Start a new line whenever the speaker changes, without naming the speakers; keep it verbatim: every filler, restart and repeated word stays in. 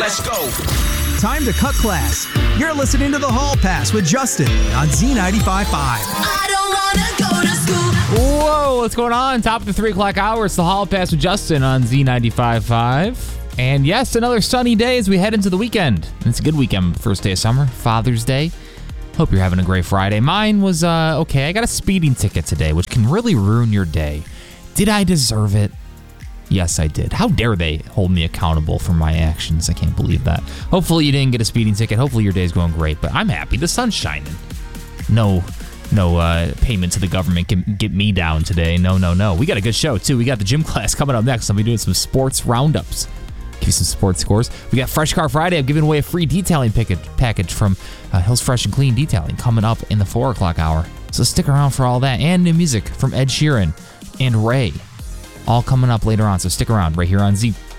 let's go.
Time to cut class. You're listening to The Hall Pass with Justin on Z ninety-five point five.
I don't want to go to school.
Whoa, what's going on? Top of the three o'clock hour. It's The Hall Pass with Justin on Z ninety-five point five. And yes, another sunny day as we head into the weekend. And it's a good weekend. First day of summer, Father's Day. Hope you're having a great Friday. Mine was, uh, okay, I got a speeding ticket today, which can really ruin your day. Did I deserve it? Yes, I did. How dare they hold me accountable for my actions? I can't believe that. Hopefully you didn't get a speeding ticket. Hopefully your day's going great, but I'm happy. The sun's shining. No no uh, payment to the government can get me down today. No, no, no. We got a good show, too. We got the gym class coming up next. I'll be doing some sports roundups. Give you some sports scores. We got Fresh Car Friday. I'm giving away a free detailing package from uh, Hills Fresh and Clean Detailing coming up in the four o'clock hour. So stick around for all that. And new music from Ed Sheeran and Ray. All coming up later on, so stick around right here on Z